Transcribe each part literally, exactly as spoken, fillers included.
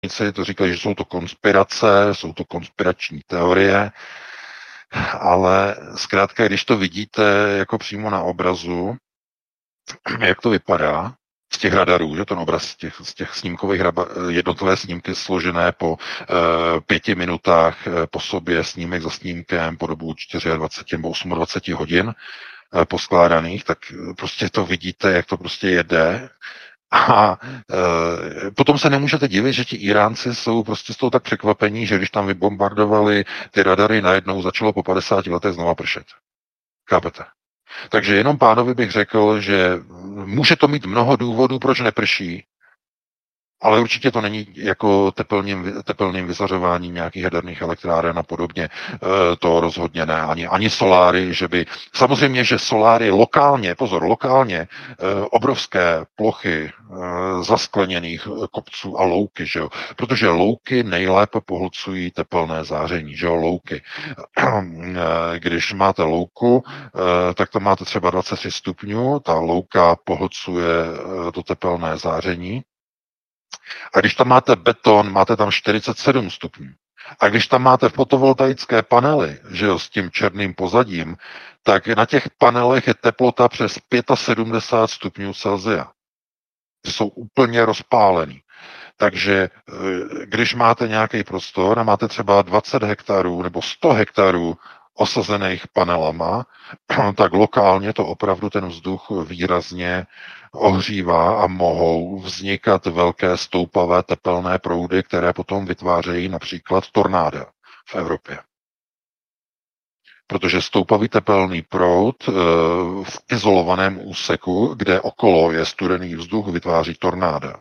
to říkají, že jsou to konspirace, jsou to konspirační teorie, ale zkrátka, když to vidíte jako přímo na obrazu, jak to vypadá z těch radarů, že ten obraz z těch, z těch snímkových jednotlivé snímky složené po e, pěti minutách e, po sobě, snímek za snímkem po dobu dvacet čtyři nebo dvacet osm hodin e, poskládaných, tak prostě to vidíte, jak to prostě jede. A e, potom se nemůžete divit, že ti Iránci jsou prostě z toho tak překvapení, že když tam vybombardovali ty radary, najednou začalo po padesáti letech znova pršet. Chápete? Takže jenom pánovi bych řekl, že může to mít mnoho důvodů, proč neprší, ale určitě to není jako tepelným, tepelným vyzařováním nějakých jaderných elektráren a podobně. E, to rozhodně ne. Ani, ani soláry, že by... Samozřejmě, že soláry lokálně, pozor, lokálně, e, obrovské plochy e, zaskleněných kopců a louky, že jo? Protože louky nejlépe pohlcují tepelné záření, že jo? Louky. E, když máte louku, e, tak tam máte třeba dvacet tři stupňů, ta louka pohlcuje e, to tepelné záření. A když tam máte beton, máte tam čtyřicet sedm stupňů. A když tam máte fotovoltaické panely, že jo, s tím černým pozadím, tak na těch panelech je teplota přes sedmdesát pět stupňů Celsia. Jsou úplně rozpálený. Takže když máte nějaký prostor a máte třeba dvacet hektarů nebo sto hektarů osazených panelama, tak lokálně to opravdu ten vzduch výrazně ohřívá a mohou vznikat velké stoupavé tepelné proudy, které potom vytvářejí například tornáda v Evropě. Protože stoupavý tepelný proud v izolovaném úseku, kde okolo je studený vzduch, vytváří tornáda.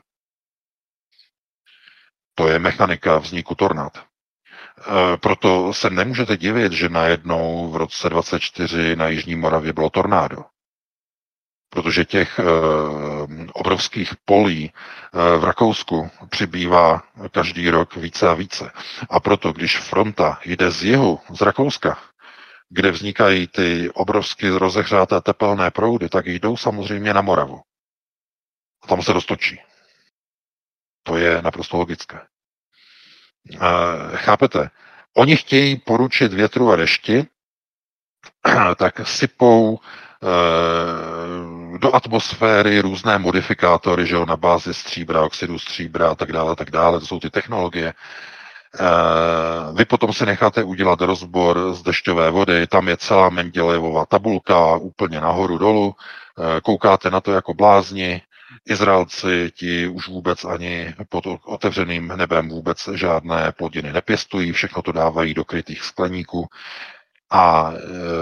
To je mechanika vzniku tornád. Proto se nemůžete divit, že najednou v roce dvacet čtyři na Jižní Moravě bylo tornádo. Protože těch e, obrovských polí e, v Rakousku přibývá každý rok více a více. A proto, když fronta jde z jihu, z Rakouska, kde vznikají ty obrovsky rozehřáté tepelné proudy, tak jdou samozřejmě na Moravu. A tam se roztočí. To je naprosto logické. E, chápete? Oni chtějí poručit větru a dešti, tak sypou do atmosféry různé modifikátory, že jo, na bázi stříbra, oxidu stříbra a tak dále, tak dále, to jsou ty technologie. Vy potom si necháte udělat rozbor z dešťové vody, tam je celá Mendelejevova tabulka, úplně nahoru dolů, koukáte na to jako blázni, Izraelci ti už vůbec ani pod otevřeným nebem vůbec žádné plodiny nepěstují, všechno to dávají do krytých skleníků. A e,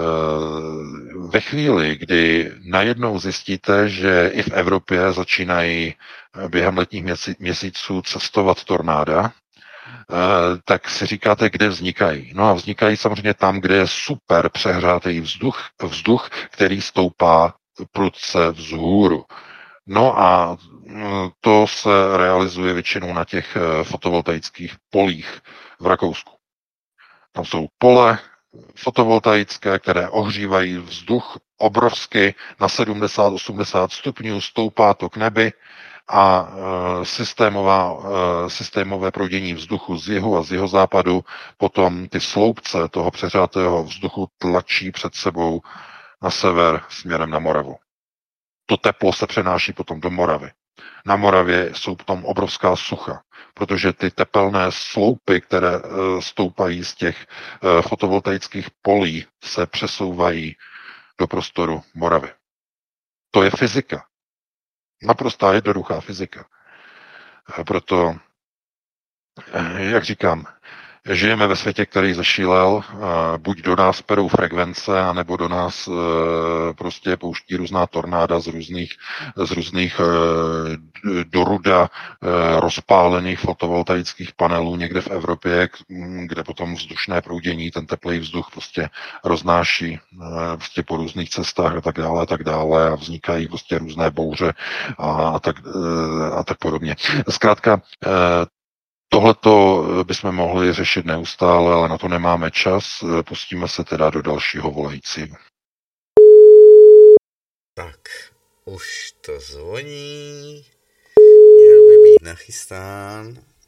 ve chvíli, kdy najednou zjistíte, že i v Evropě začínají během letních měsíců cestovat tornáda, e, tak si říkáte, kde vznikají. No a vznikají samozřejmě tam, kde je super přehřátý vzduch, vzduch, který stoupá prudce vzhůru. No a to se realizuje většinou na těch fotovoltaických polích v Rakousku. Tam jsou pole fotovoltaické, které ohřívají vzduch obrovsky na sedmdesát osmdesát stupňů, stoupá to k nebi a e, systémová, e, systémové proudění vzduchu z jihu a z jihozápadu potom ty sloupce toho přehřátého vzduchu tlačí před sebou na sever směrem na Moravu. To teplo se přenáší potom do Moravy. Na Moravě jsou potom obrovská sucha, protože ty tepelné sloupy, které stoupají z těch fotovoltaických polí, se přesouvají do prostoru Moravy. To je fyzika. Naprostá jednoduchá fyzika. Proto, jak říkám, žijeme ve světě, který zašílel, buď do nás perou frekvence, anebo do nás prostě pouští různá tornáda z různých, z různých do ruda rozpálených fotovoltaických panelů někde v Evropě, kde potom vzdušné proudění, ten teplý vzduch prostě roznáší prostě po různých cestách a tak dále a tak dále a vznikají prostě různé bouře a, a, tak, a tak podobně. Zkrátka, tohleto bychom mohli řešit neustále, ale na to nemáme čas. Pustíme se teda do dalšího volajícího. Tak, už to zvoní. Měl by být nachystán.